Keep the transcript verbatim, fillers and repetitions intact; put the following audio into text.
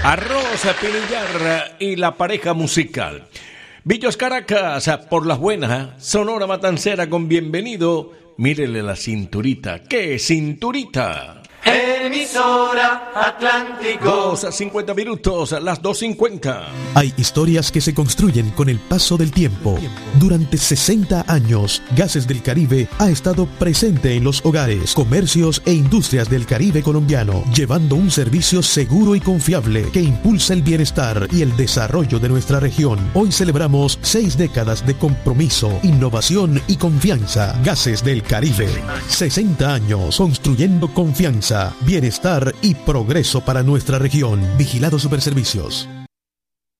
Arroz, Pinillar y la pareja musical. Villos Caracas, por las buenas. Sonora Matancera con bienvenido. Mírele la cinturita. ¿Qué cinturita? Emisora Atlántico. Dos a cincuenta minutos, las dos cincuenta. Hay historias que se construyen con el paso del tiempo. Durante sesenta años, Gases del Caribe ha estado presente en los hogares, comercios e industrias del Caribe colombiano, llevando un servicio seguro y confiable que impulsa el bienestar y el desarrollo de nuestra región. Hoy celebramos seis décadas de compromiso, innovación y confianza. Gases del Caribe. sesenta años construyendo confianza, bienestar y progreso para nuestra región. Vigilado Superservicios.